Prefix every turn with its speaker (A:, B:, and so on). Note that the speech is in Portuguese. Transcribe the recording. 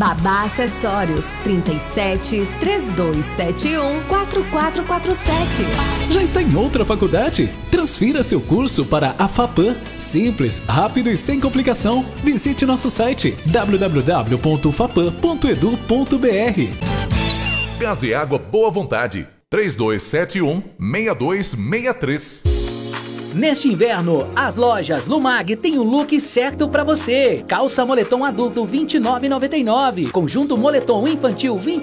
A: Babá Acessórios 37 3271 4447.
B: Já está em outra faculdade? Transfira seu curso para a FAPAM. Simples, rápido e sem complicação. Visite nosso site www.fapam.edu.br.
C: Gás e Água Boa Vontade 3271-6263.
D: Neste inverno, as lojas Lumag têm o look certo para você. Calça moletom adulto R$ 29,99. Conjunto moletom infantil R$